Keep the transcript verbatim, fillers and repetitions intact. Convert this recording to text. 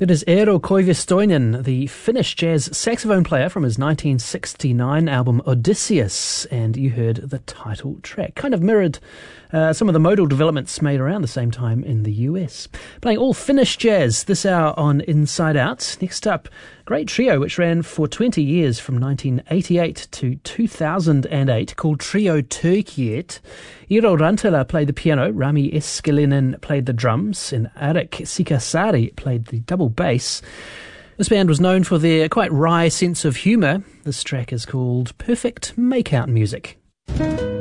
That is Eero Koivistoinen, the Finnish jazz saxophone player from his nineteen sixty-nine album Odysseus, and you heard the title track. Kind of mirrored uh, some of the modal developments made around the same time in the U S. Playing all Finnish jazz this hour on Inside Out. Next up, great trio which ran for twenty years from nineteen eighty-eight to two thousand eight, called Trio Turkiet. Iiro Rantala played the piano, Rami Eskelinen played the drums, and Arik Sikasari played the double bass. This band was known for their quite wry sense of humour. This track is called Perfect Makeout Music.